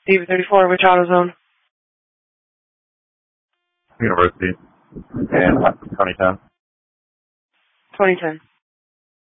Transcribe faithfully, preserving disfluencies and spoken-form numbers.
Steve thirty-four, which AutoZone? University. And twenty ten. twenty ten.